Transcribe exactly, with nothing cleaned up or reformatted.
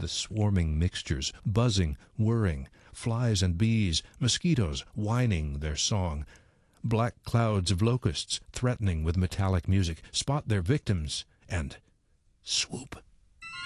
the swarming mixtures, buzzing, whirring, flies and bees, mosquitoes whining their song. Black clouds of locusts, threatening with metallic music, spot their victims and swoop.